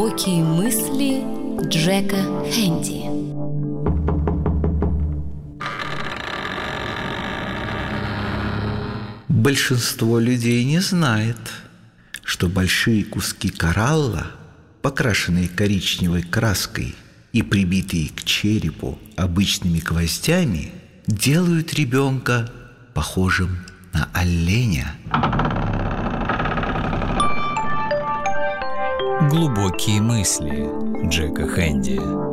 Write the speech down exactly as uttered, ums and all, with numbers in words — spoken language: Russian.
Глубокие мысли Джека Хенди. Большинство людей не знает, что большие куски коралла, покрашенные коричневой краской и прибитые к черепу обычными гвоздями, делают ребенка похожим на оленя. Глубокие мысли Джека Хенди.